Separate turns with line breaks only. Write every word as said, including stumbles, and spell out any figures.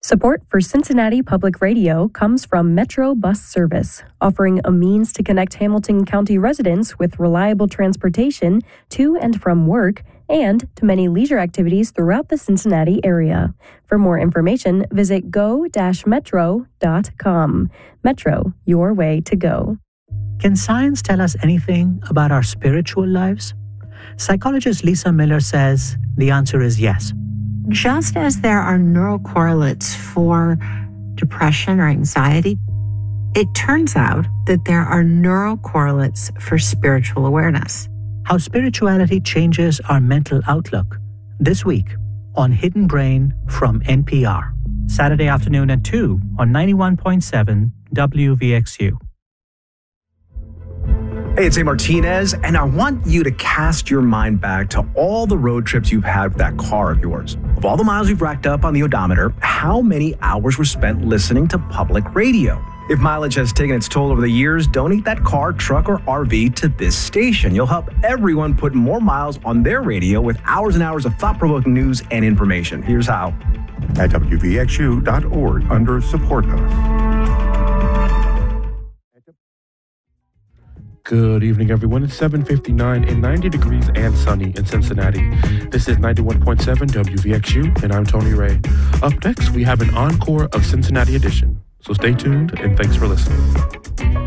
Support for Cincinnati Public Radio comes from Metro Bus Service, offering a means to connect Hamilton County residents with reliable transportation to and from work and to many leisure activities throughout the Cincinnati area. For more information, visit go dash metro dot com. Metro, your way to go.
Can science tell us anything about our spiritual lives? Psychologist Lisa Miller says the answer is yes.
Just as there are neural correlates for depression or anxiety, it turns out that there are neural correlates for spiritual awareness.
How spirituality changes our mental outlook. This week on Hidden Brain from N P R. Saturday afternoon at two on ninety-one point seven W V X U.
Hey, it's A. Martinez, and I want you to cast your mind back to all the road trips you've had with that car of yours. Of all the miles you've racked up on the odometer, how many hours were spent listening to public radio? If mileage has taken its toll over the years, donate that car, truck, or R V to this station. You'll help everyone put more miles on their radio with hours and hours of thought-provoking news and information. Here's how.
At W V X U dot org under Support Us.
Good evening, everyone. It's seven fifty-nine and ninety degrees and sunny in Cincinnati. This is ninety-one point seven W V X U, and I'm Tony Ray. Up next, we have an encore of Cincinnati Edition. So stay tuned, and thanks for listening.